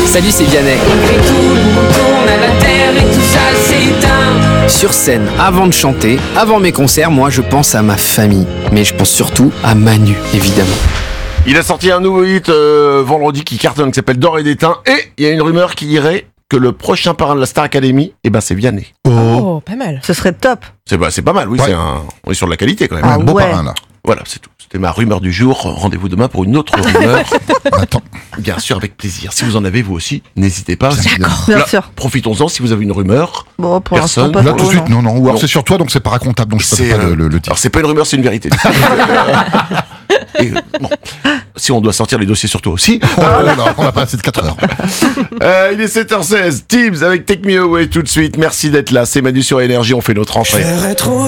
Salut, c'est Vianney. Et tout, on retourne à la terre et tout ça s'éteint. Sur scène, avant de chanter, avant mes concerts, moi je pense à ma famille. Mais je pense surtout à Manu, évidemment. Il a sorti un nouveau hit vendredi qui cartonne, qui s'appelle D'or et d'étain. Et il y a une rumeur qui dirait que le prochain parrain de la Star Academy, c'est Vianney. Oh, pas mal. Ce serait top. C'est pas mal, oui. Ouais. On est sur de la qualité quand même. Ah Un beau ouais. parrain, là. Voilà, c'est tout. C'était ma rumeur du jour. Rendez-vous demain pour une autre rumeur. Attends. Bien sûr, avec plaisir. Si vous en avez vous aussi, n'hésitez pas. Bien Là, sûr. Profitons-en si vous avez une rumeur. Bon, pour l'instant, Personne. pas Là, trop, tout de suite, non. Ou alors Non. c'est sur toi, donc c'est pas racontable, donc je peux pas le dire. Alors c'est pas une rumeur, c'est une vérité. Et, bon, si on doit sortir les dossiers sur toi aussi. Oh là là, on n'a pas assez de 4 heures. Il est 7h16. Teams avec Take Me Away tout de suite. Merci d'être là. C'est Manu sur Énergie. On fait notre entrée.